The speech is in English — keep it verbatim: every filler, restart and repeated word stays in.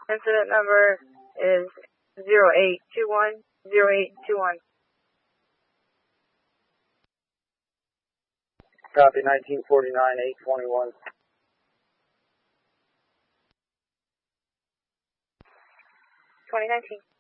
Incident number is zero eight two one zero eight two one. Copy, nineteen forty-nine, eight twenty-one. twenty nineteen.